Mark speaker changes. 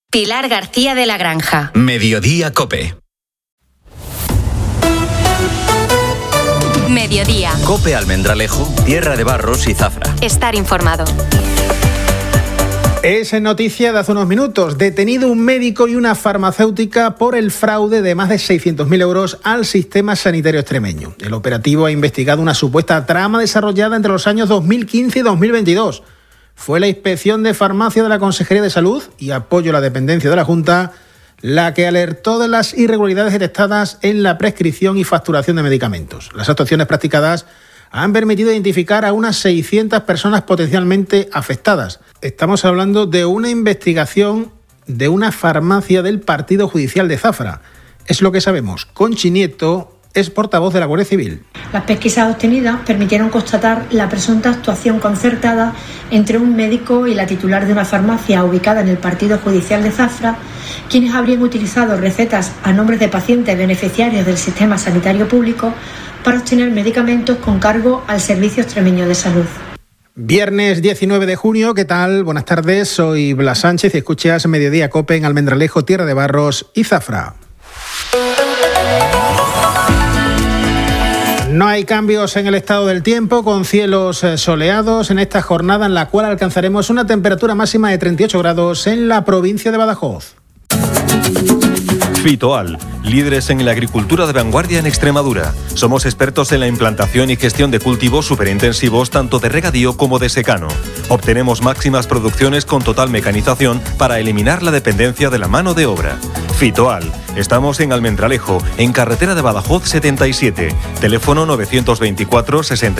Speaker 1: Pilar García de la Granja.
Speaker 2: Mediodía COPE.
Speaker 1: Mediodía.
Speaker 2: COPE Almendralejo, Tierra de Barros y Zafra.
Speaker 1: Estar informado.
Speaker 3: Es noticia de hace unos minutos. Detenido un médico y una farmacéutica por el fraude de más de 600.000 euros al sistema sanitario extremeño. El operativo ha investigado una supuesta trama desarrollada entre los años 2015 y 2022. Fue la Inspección de Farmacia de la Consejería de Salud y Apoyo a la Dependencia de la Junta la que alertó de las irregularidades detectadas en la prescripción y facturación de medicamentos. Las actuaciones practicadas han permitido identificar a unas 600 personas potencialmente afectadas. Estamos hablando de una investigación de una farmacia del Partido Judicial de Zafra. Es lo que sabemos. Conchi Nieto es portavoz de la Guardia Civil.
Speaker 4: Las pesquisas obtenidas permitieron constatar la presunta actuación concertada entre un médico y la titular de una farmacia ubicada en el Partido Judicial de Zafra, quienes habrían utilizado recetas a nombre de pacientes beneficiarios del sistema sanitario público para obtener medicamentos con cargo al Servicio Extremeño de Salud.
Speaker 3: Viernes 19 de junio, ¿qué tal? Buenas tardes, soy Blas Sánchez y escuchas Mediodía COPE en Almendralejo, Tierra de Barros y Zafra. No hay cambios en el estado del tiempo, con cielos soleados en esta jornada en la cual alcanzaremos una temperatura máxima de 38 grados en la provincia de Badajoz.
Speaker 5: Fitoal, líderes en la agricultura de vanguardia en Extremadura. Somos expertos en la implantación y gestión de cultivos superintensivos tanto de regadío como de secano. Obtenemos máximas producciones con total mecanización para eliminar la dependencia de la mano de obra. Fitoal, estamos en Almendralejo, en carretera de Badajoz 77, teléfono 924 60